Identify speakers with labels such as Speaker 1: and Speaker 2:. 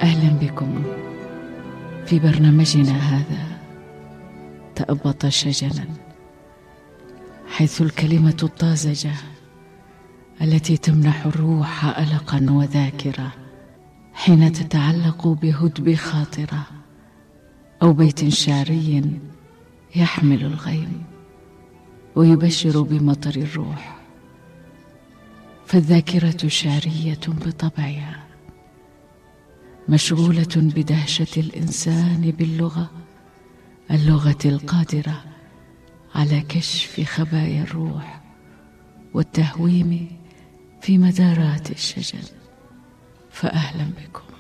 Speaker 1: أهلا بكم في برنامجنا هذا تأبط شجنا، حيث الكلمة الطازجة التي تمنح الروح ألقا وذاكرة حين تتعلق بهدب خاطرة أو بيت شعري يحمل الغيم ويبشر بمطر الروح. فالذاكرة الشعرية بطبعها مشغولة بدهشة الإنسان باللغة، اللغة القادرة على كشف خبايا الروح والتهويم في مدارات الشجن. فأهلا بكم.